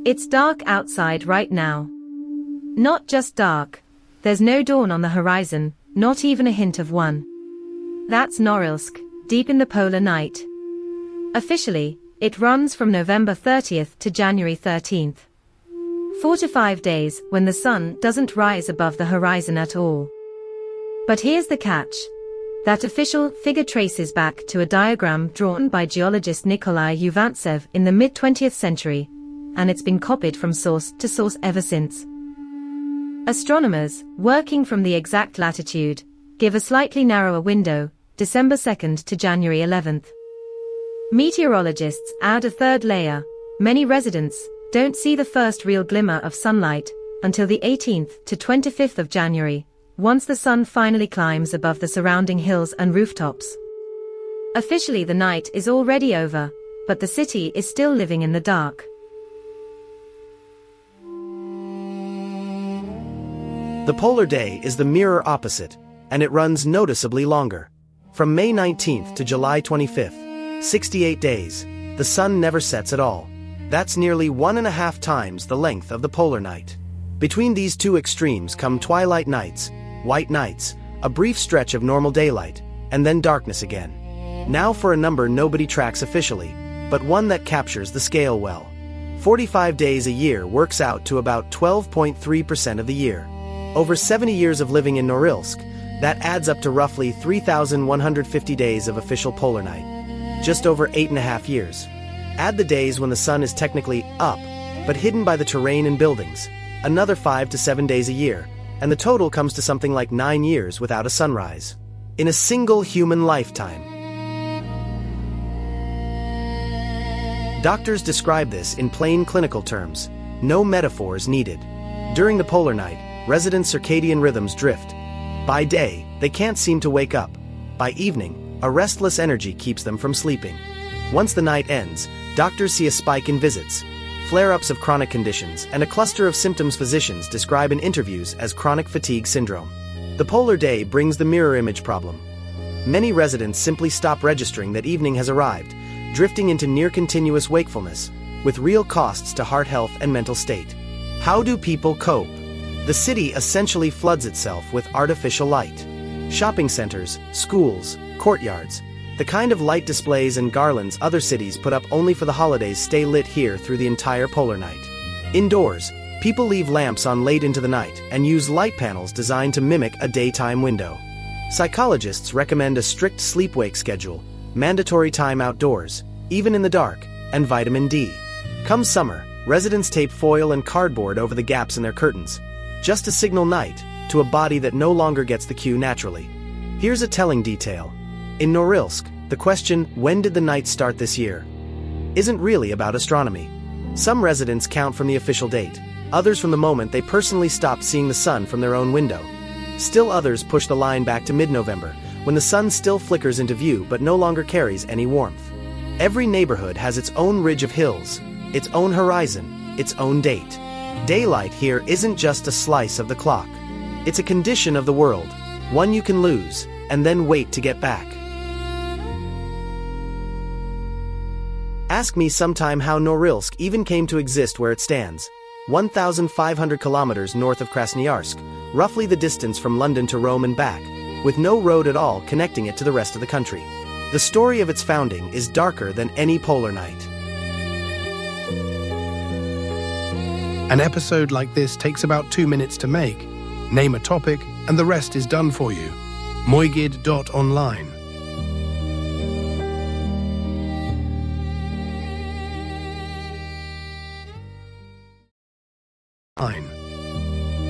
It's dark outside right now. Not just dark. There's no dawn on the horizon, not even a hint of one. That's Norilsk, deep in the polar night. Officially, it runs from November 30th to January 13th. 4 to 5 days when the sun doesn't rise above the horizon at all. But here's the catch. That official figure traces back to a diagram drawn by geologist Nikolai Uvantsev in the mid-20th century, and it's been copied from source to source ever since. Astronomers, working from the exact latitude, give a slightly narrower window, December 2nd to January 11th. Meteorologists add a third layer. Many residents don't see the first real glimmer of sunlight until the 18th to 25th of January, once the sun finally climbs above the surrounding hills and rooftops. Officially the night is already over, but the city is still living in the dark. The polar day is the mirror opposite, and it runs noticeably longer. From May 19th to July 25th, 68 days, the sun never sets at all. That's nearly 1.5 times the length of the polar night. Between these two extremes come twilight nights, white nights, a brief stretch of normal daylight, and then darkness again. Now for a number nobody tracks officially, but one that captures the scale well. 45 days a year works out to about 12.3% of the year. Over 70 years of living in Norilsk, that adds up to roughly 3,150 days of official polar night. Just over 8.5 years. Add the days when the sun is technically up, but hidden by the terrain and buildings, another 5 to 7 days a year, and the total comes to something like 9 years without a sunrise. In a single human lifetime. Doctors describe this in plain clinical terms, no metaphors needed. During the polar night, residents' circadian rhythms drift. By day, they can't seem to wake up. By evening, a restless energy keeps them from sleeping. Once the night ends, doctors see a spike in visits, flare-ups of chronic conditions, and a cluster of symptoms physicians describe in interviews as chronic fatigue syndrome. The polar day brings the mirror image problem. Many residents simply stop registering that evening has arrived, drifting into near-continuous wakefulness, with real costs to heart health and mental state. How do people cope? The city essentially floods itself with artificial light. Shopping centers, schools, courtyards. The kind of light displays and garlands other cities put up only for the holidays stay lit here through the entire polar night. Indoors, people leave lamps on late into the night and use light panels designed to mimic a daytime window. Psychologists recommend a strict sleep-wake schedule, mandatory time outdoors, even in the dark, and vitamin D. Come summer, residents tape foil and cardboard over the gaps in their curtains, just to signal night to a body that no longer gets the cue naturally. Here's a telling detail. In Norilsk, the question, when did the night start this year, isn't really about astronomy. Some residents count from the official date, others from the moment they personally stopped seeing the sun from their own window. Still others push the line back to mid-November, when the sun still flickers into view but no longer carries any warmth. Every neighborhood has its own ridge of hills, its own horizon, its own date. Daylight here isn't just a slice of the clock. It's a condition of the world, one you can lose, and then wait to get back. Ask me sometime how Norilsk even came to exist where it stands. 1,500 kilometers north of Krasnoyarsk, roughly the distance from London to Rome and back, with no road at all connecting it to the rest of the country. The story of its founding is darker than any polar night. An episode like this takes about 2 minutes to make. Name a topic, and the rest is done for you. Moigid.online. Fine.